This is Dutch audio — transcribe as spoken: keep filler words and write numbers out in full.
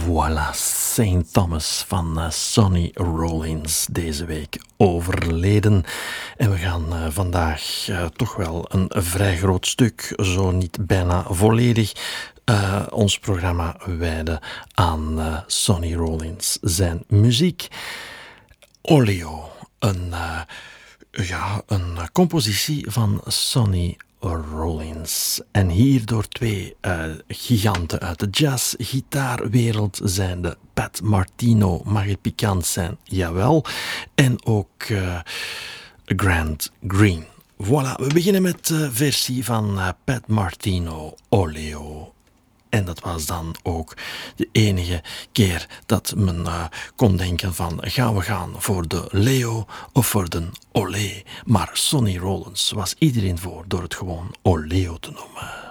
Voilà, Saint Thomas van uh, Sonny Rollins deze week overleden. En we gaan uh, vandaag uh, toch wel een vrij groot stuk, zo niet bijna volledig, uh, ons programma wijden aan uh, Sonny Rollins, zijn muziek. Oleo, een, uh, ja, een compositie van Sonny Rollins. En hier door twee uh, giganten uit de jazz-gitaarwereld zijn de Pat Martino, mag het pikant zijn, jawel. En ook uh, Grant Green. Voilà, we beginnen met de versie van uh, Pat Martino, Oleo. En dat was dan ook de enige keer dat men uh, kon denken van gaan we gaan voor de Leo of voor de Olé. Maar Sonny Rollins was iedereen voor door het gewoon Oleo te noemen.